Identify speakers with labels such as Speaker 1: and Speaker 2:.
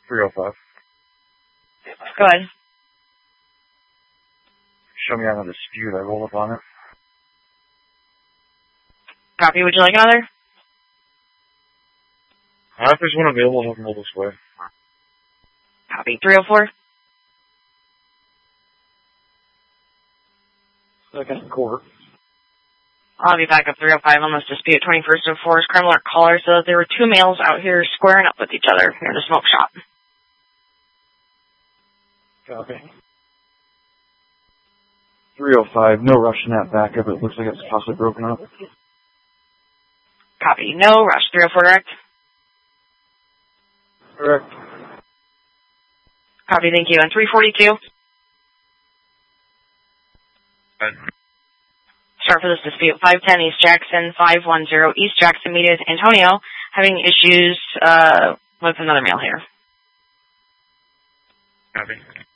Speaker 1: 305.
Speaker 2: Go ahead.
Speaker 1: Show me on a dispute. I roll up on it.
Speaker 2: Copy. Would you like another?
Speaker 1: If there's one available, have them roll this way.
Speaker 2: Copy. 304.
Speaker 1: Second court.
Speaker 2: I'll have you back up 305 on this dispute. 21st of 4's criminal alert caller says there were two males out here squaring up with each other near the smoke shop.
Speaker 1: Copy. 305. No rushing that back up. It looks like it's possibly broken up.
Speaker 2: Copy. No rush. 304 direct.
Speaker 1: Correct.
Speaker 2: Copy. Thank you. And 342. Start for this dispute. 510 East Jackson, 510 East Jackson Media, Antonio, having issues with another male here.
Speaker 1: Copy.